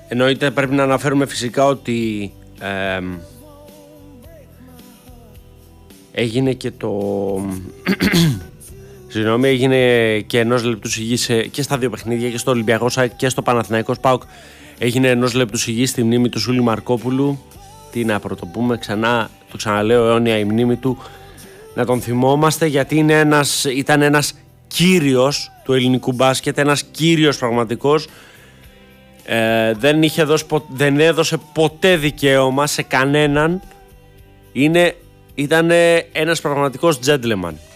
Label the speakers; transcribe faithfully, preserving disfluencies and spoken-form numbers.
Speaker 1: εννοείται πρέπει να αναφέρουμε φυσικά ότι ε, έγινε και το συγγνώμη, έγινε και ενός λεπτού σιγής και στα δύο παιχνίδια, και στο Ολυμπιακός και στο Παναθηναϊκός ΠΑΟΚ. Έγινε ενός λεπτού σιγής στη μνήμη του Σούλη Μαρκόπουλου. Τι να πρωτοπούμε, ξανά, το ξαναλέω, αιώνια η μνήμη του. Να τον θυμόμαστε, γιατί είναι ένας, ήταν ένας κύριος του ελληνικού μπάσκετ, ένας κύριος πραγματικός. Ε, δεν, είχε δώσει, δεν έδωσε ποτέ δικαίωμα σε κανέναν. Είναι, ήταν ένας πραγματικός gentleman.